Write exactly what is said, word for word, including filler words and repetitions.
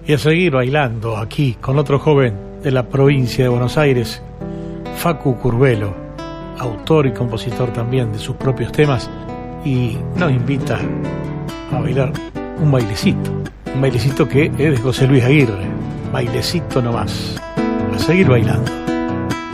y a seguir bailando aquí con otro joven de la provincia de Buenos Aires, Facu Curbelo, autor y compositor también de sus propios temas, y nos invita a bailar un bailecito, un bailecito que es de José Luis Aguirre, bailecito nomás, a seguir bailando.